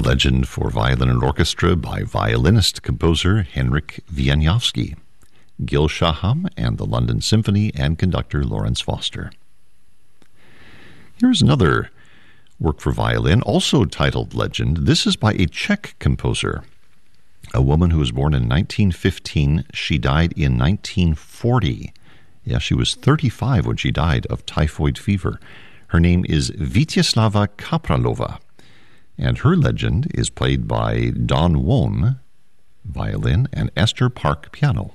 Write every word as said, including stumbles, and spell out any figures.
Legend for Violin and Orchestra by violinist-composer Henryk Wieniawski, Gil Shaham and the London Symphony, and conductor Lawrence Foster. Here's another work for violin, also titled Legend. This is by a Czech composer, a woman who was born in nineteen fifteen. She died in nineteen forty. Yeah, she was thirty-five when she died of typhoid fever. Her name is Vítězslava Kapralova, and her Legend is played by Don Won, violin, and Esther Park, piano.